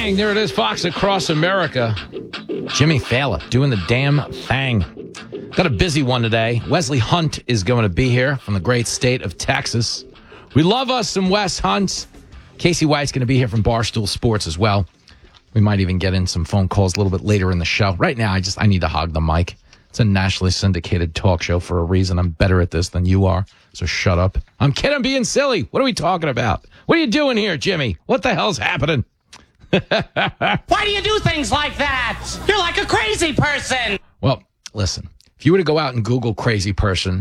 morning. There it is, Fox Across America. Jimmy Fallon doing the damn thing. Got a busy one today. Wesley Hunt is going to be here from the great state of Texas. We love us some Wes Hunt. Casey White's going to be here from Barstool Sports as well. We might even get in some phone calls a little bit later in the show. Right now, I need to hog the mic. It's a nationally syndicated talk show for a reason. I'm better at this than you are, so shut up. I'm kidding. I'm being silly. What are we talking about? What are you doing here, Jimmy? What the hell's happening? Why do you do things like that? You're like a crazy person. Well, listen. If you were to go out and Google crazy person,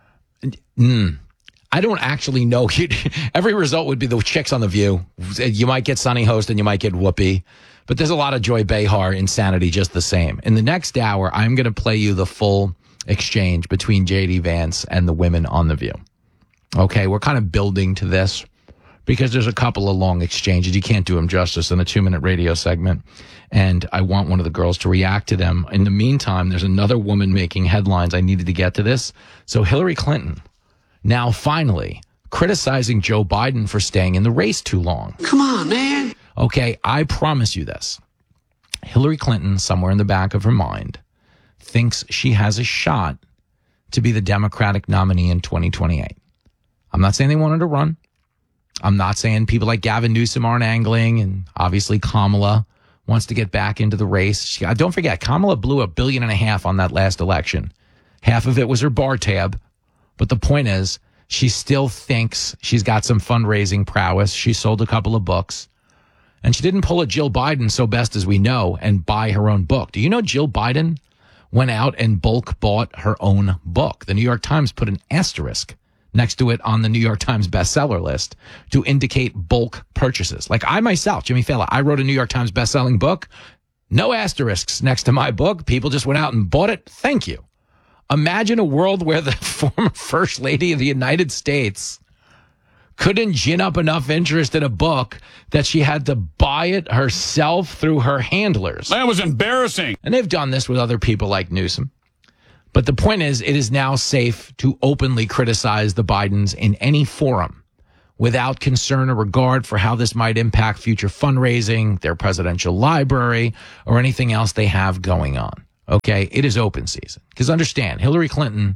I don't actually know. Every result would be the chicks on The View. You might get Sunny Host and you might get Whoopi. But there's a lot of Joy Behar insanity just the same. In the next hour, I'm going to play you the full exchange between J.D. Vance and the women on The View. Okay, we're kind of building to this because there's a couple of long exchanges. You can't do them justice in a 2-minute radio segment. And I want one of the girls to react to them. In the meantime, there's another woman making headlines. I needed to get to this. So Hillary Clinton, now finally criticizing Joe Biden for staying in the race too long. Come on, man. Okay, I promise you this. Hillary Clinton, somewhere in the back of her mind, thinks she has a shot to be the Democratic nominee in 2028. I'm not saying they want her to run. I'm not saying people like Gavin Newsom aren't angling, and obviously Kamala wants to get back into the race. Don't forget, Kamala blew $1.5 billion on that last election. Half of it was her bar tab. But the point is, she still thinks she's got some fundraising prowess. She sold a couple of books. And she didn't pull a Jill Biden, so best as we know, and buy her own book. Do you know Jill Biden went out and bulk bought her own book? The New York Times put an asterisk next to it on the New York Times bestseller list to indicate bulk purchases. Like I myself, Jimmy Fallon, I wrote a New York Times bestselling book. No asterisks next to my book. People just went out and bought it. Thank you. Imagine a world where the former First Lady of the United States couldn't gin up enough interest in a book that she had to buy it herself through her handlers. That was embarrassing. And they've done this with other people like Newsom. But the point is, it is now safe to openly criticize the Bidens in any forum without concern or regard for how this might impact future fundraising, their presidential library, or anything else they have going on. Okay, it is open season. Because understand, Hillary Clinton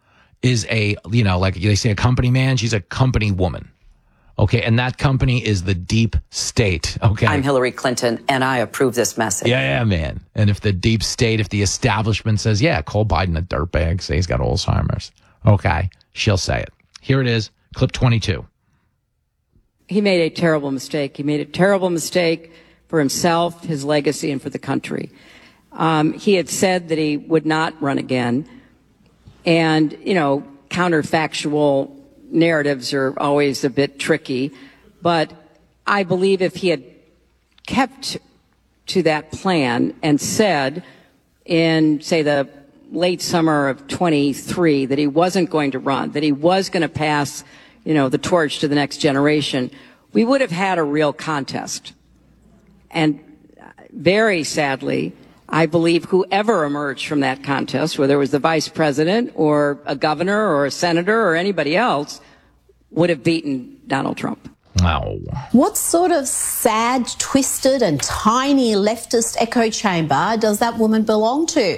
is like they say, a company man. She's a company woman. Okay, and that company is the deep state. Okay, I'm Hillary Clinton, and I approve this message. Yeah, man. And if the deep state, if the establishment says, yeah, call Biden a dirtbag, say he's got Alzheimer's. Okay, she'll say it. Here it is, clip 22. He made a terrible mistake. He made a terrible mistake for himself, his legacy, and for the country. He had said that he would not run again. And, counterfactual narratives are always a bit tricky. But I believe if he had kept to that plan and said in, say, the late summer of 23 that he wasn't going to run, that he was going to pass, the torch to the next generation, we would have had a real contest. And very sadly, I believe whoever emerged from that contest, whether it was the vice president or a governor or a senator or anybody else, would have beaten Donald Trump. Wow. What sort of sad, twisted and tiny leftist echo chamber does that woman belong to?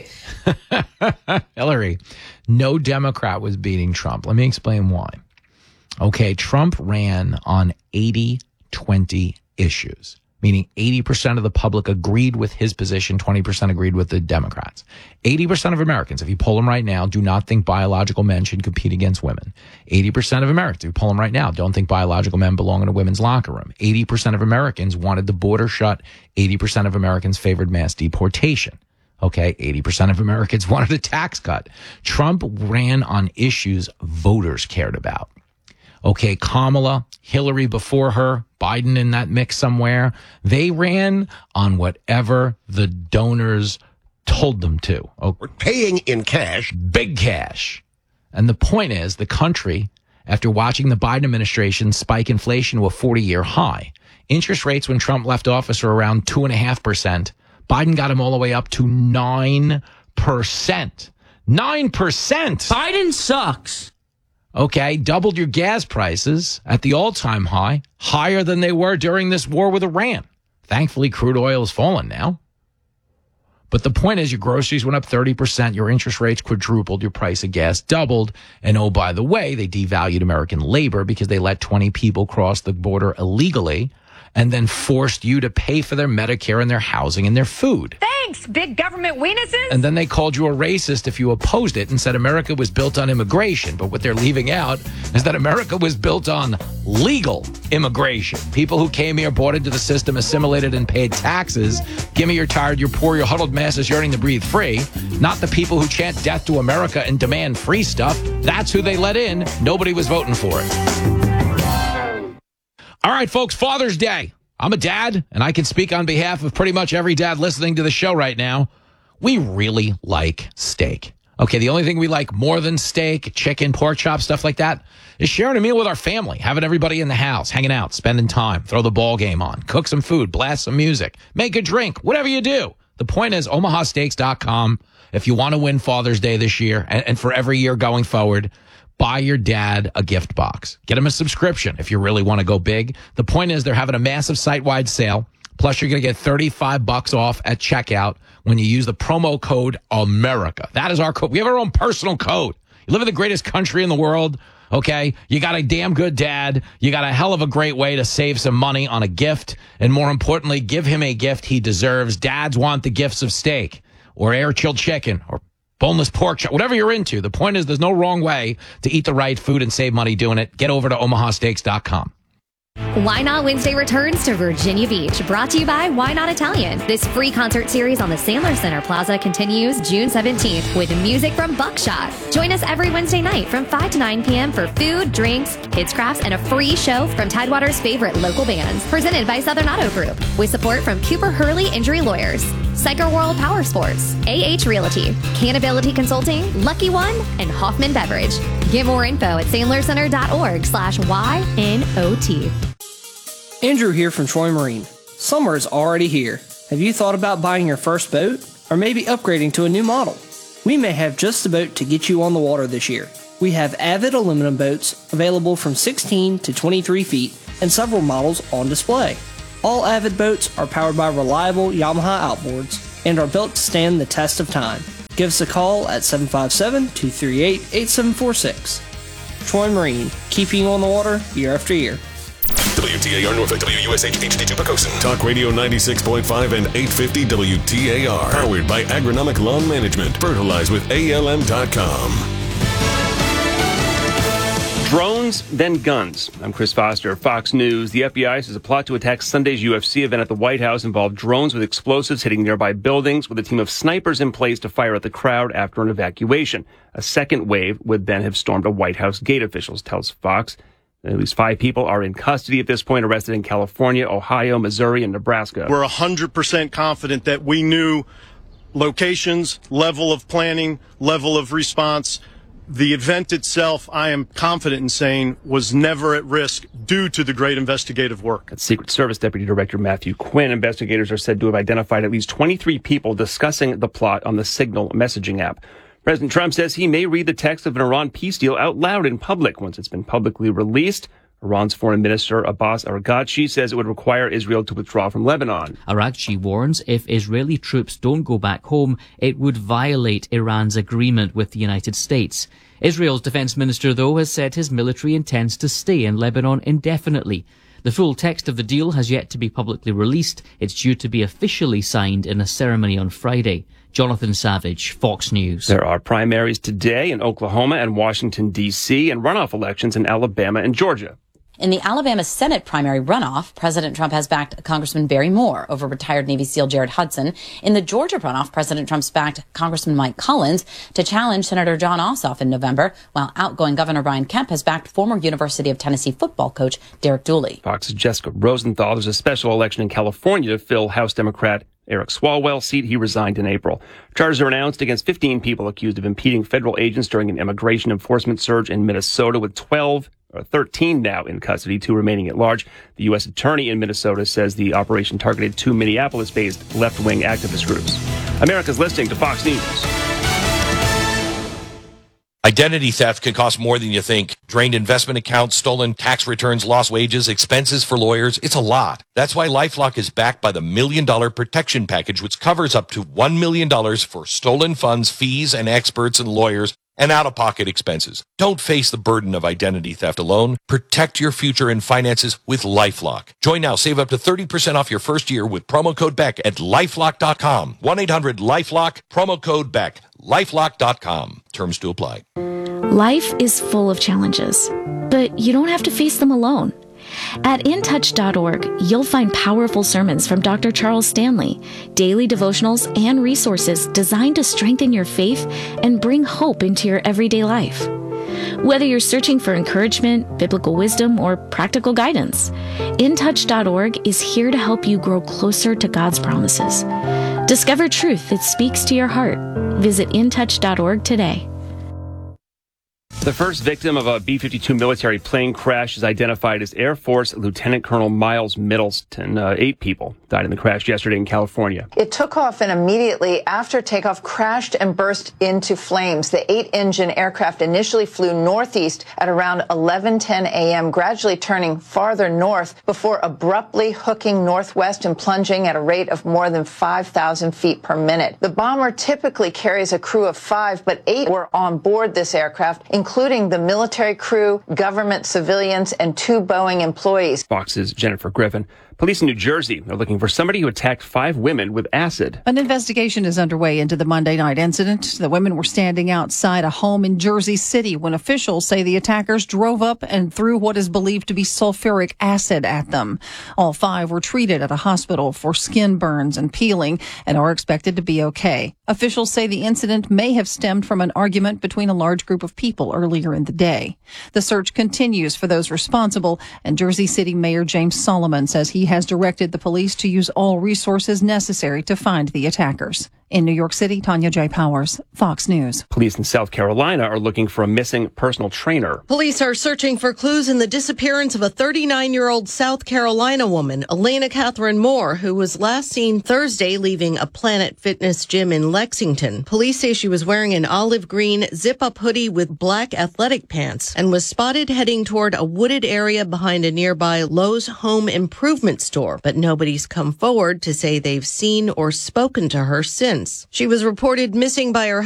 Hillary, no Democrat was beating Trump. Let me explain why. Okay, Trump ran on 80-20 issues, meaning 80% of the public agreed with his position, 20% agreed with the Democrats. 80% of Americans, if you poll them right now, do not think biological men should compete against women. 80% of Americans, if you poll them right now, don't think biological men belong in a women's locker room. 80% of Americans wanted the border shut. 80% of Americans favored mass deportation. Okay, 80% of Americans wanted a tax cut. Trump ran on issues voters cared about. Okay, Kamala, Hillary before her, Biden in that mix somewhere. They ran on whatever the donors told them to. Okay. We're paying in cash. Big cash. And the point is, the country, after watching the Biden administration spike inflation to a 40-year high, interest rates when Trump left office are around 2.5%. Biden got him all the way up to 9%. 9%. Biden sucks. Okay, doubled your gas prices at the all-time high, higher than they were during this war with Iran. Thankfully, crude oil has fallen now. But the point is, your groceries went up 30%, your interest rates quadrupled, your price of gas doubled, and oh, by the way, they devalued American labor because they let 20 people cross the border illegally and then forced you to pay for their Medicare and their housing and their food. Thanks, big government weenuses. And then they called you a racist if you opposed it and said America was built on immigration. But what they're leaving out is that America was built on legal immigration. People who came here, bought into the system, assimilated and paid taxes. Give me your tired, your poor, your huddled masses yearning to breathe free. Not the people who chant death to America and demand free stuff. That's who they let in. Nobody was voting for it. All right, folks, Father's Day. I'm a dad, and I can speak on behalf of pretty much every dad listening to the show right now. We really like steak. Okay, the only thing we like more than steak, chicken, pork chops, stuff like that, is sharing a meal with our family, having everybody in the house, hanging out, spending time, throw the ball game on, cook some food, blast some music, make a drink, whatever you do. The point is, omahasteaks.com, if you want to win Father's Day this year and for every year going forward, buy your dad a gift box. Get him a subscription if you really want to go big. The point is, they're having a massive site-wide sale. Plus, you're going to get $35 off at checkout when you use the promo code America. That is our code. We have our own personal code. You live in the greatest country in the world, okay? You got a damn good dad. You got a hell of a great way to save some money on a gift. And more importantly, give him a gift he deserves. Dads want the gifts of steak or air-chilled chicken or boneless pork chop, whatever you're into. The point is, there's no wrong way to eat the right food and save money doing it. Get over to omahasteaks.com. Why Not Wednesday returns to Virginia Beach, brought to you by Why Not Italian. This free concert series on the Sandler Center Plaza continues June 17th with music from Buckshot. Join us every Wednesday night from 5 to 9 p.m. for food, drinks, kids crafts, and a free show from Tidewater's favorite local bands. Presented by Southern Auto Group with support from Cooper Hurley Injury Lawyers, Psycho World Power Sports, AH Realty, Canability Consulting, Lucky One, and Hoffman Beverage. Get more info at sandlercenter.org/YNOT. Andrew here from Troy Marine. Summer is already here. Have you thought about buying your first boat? Or maybe upgrading to a new model? We may have just the boat to get you on the water this year. We have Avid aluminum boats available from 16 to 23 feet and several models on display. All Avid boats are powered by reliable Yamaha outboards and are built to stand the test of time. Give us a call at 757-238-8746. Troy Marine, keeping you on the water year after year. WTAR Norfolk, WUSH HD2 Pocosin. Talk Radio 96.5 and 850 WTAR. Powered by Agronomic Lawn Management. Fertilize with ALM.com. Drones, then guns. I'm Chris Foster, Fox News. The FBI says a plot to attack Sunday's UFC event at the White House involved drones with explosives hitting nearby buildings with a team of snipers in place to fire at the crowd after an evacuation. A second wave would then have stormed a White House gate, officials tells Fox. At least 5 people are in custody at this point, arrested in California, Ohio, Missouri, and Nebraska. We're 100% confident that we knew locations, level of planning, level of response. The event itself, I am confident in saying, was never at risk due to the great investigative work. That's Secret Service Deputy Director Matthew Quinn. Investigators are said to have identified at least 23 people discussing the plot on the Signal messaging app. President Trump says he may read the text of an Iran peace deal out loud in public once it's been publicly released. Iran's Foreign Minister Abbas Araghchi says it would require Israel to withdraw from Lebanon. Araghchi warns if Israeli troops don't go back home, it would violate Iran's agreement with the United States. Israel's defense minister, though, has said his military intends to stay in Lebanon indefinitely. The full text of the deal has yet to be publicly released. It's due to be officially signed in a ceremony on Friday. Jonathan Savage, Fox News. There are primaries today in Oklahoma and Washington, D.C., and runoff elections in Alabama and Georgia. In the Alabama Senate primary runoff, President Trump has backed Congressman Barry Moore over retired Navy SEAL Jared Hudson. In the Georgia runoff, President Trump's backed Congressman Mike Collins to challenge Senator Jon Ossoff in November, while outgoing Governor Brian Kemp has backed former University of Tennessee football coach Derek Dooley. Fox's Jessica Rosenthal. There's a special election in California to fill House Democrat Eric Swalwell's seat. He resigned in April. Charges are announced against 15 people accused of impeding federal agents during an immigration enforcement surge in Minnesota, with 13 now in custody, 2 remaining at large. The U.S. attorney in Minnesota says the operation targeted 2 Minneapolis-based left-wing activist groups. America's listening to Fox News. Identity theft can cost more than you think. Drained investment accounts, stolen tax returns, lost wages, expenses for lawyers. It's a lot. That's why LifeLock is backed by the $1 Million Protection Package, which covers up to $1 million for stolen funds, fees, and experts and lawyers and out-of-pocket expenses. Don't face the burden of identity theft alone. Protect your future and finances with LifeLock. Join now. Save up to 30% off your first year with promo code BECK at LifeLock.com. 1-800-LifeLock, promo code BECK. LifeLock.com. Terms to apply. Life is full of challenges, but you don't have to face them alone. At intouch.org, you'll find powerful sermons from Dr. Charles Stanley, daily devotionals, and resources designed to strengthen your faith and bring hope into your everyday life. Whether you're searching for encouragement, biblical wisdom, or practical guidance, intouch.org is here to help you grow closer to God's promises. Discover truth that speaks to your heart. Visit intouch.org today. The first victim of a B-52 military plane crash is identified as Air Force Lieutenant Colonel Miles Middleton. 8 people died in the crash yesterday in California. It took off and immediately after takeoff crashed and burst into flames. The 8-engine aircraft initially flew northeast at around 11:10 a.m., gradually turning farther north before abruptly hooking northwest and plunging at a rate of more than 5,000 feet per minute. The bomber typically carries a crew of 5, but 8 were on board this aircraft, including the military crew, government civilians, and 2 Boeing employees. Fox's Jennifer Griffin. Police in New Jersey are looking for somebody who attacked 5 women with acid. An investigation is underway into the Monday night incident. The women were standing outside a home in Jersey City when officials say the attackers drove up and threw what is believed to be sulfuric acid at them. All 5 were treated at a hospital for skin burns and peeling and are expected to be okay. Officials say the incident may have stemmed from an argument between a large group of people earlier in the day. The search continues for those responsible, and Jersey City Mayor James Solomon says he has directed the police to use all resources necessary to find the attackers. In New York City, Tanya J. Powers, Fox News. Police in South Carolina are looking for a missing personal trainer. Police are searching for clues in the disappearance of a 39-year-old South Carolina woman, Elena Catherine Moore, who was last seen Thursday leaving a Planet Fitness gym in Lexington. Police say she was wearing an olive green zip-up hoodie with black athletic pants and was spotted heading toward a wooded area behind a nearby Lowe's home improvement store, but nobody's come forward to say they've seen or spoken to her since. She was reported missing by her